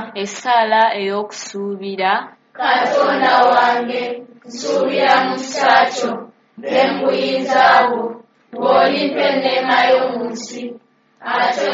essaala ey'okusuubira. Katonda wange nsuubira mu kisa kyo ne mu buyinza bwo bw'olimpa enneema y'omu nsi.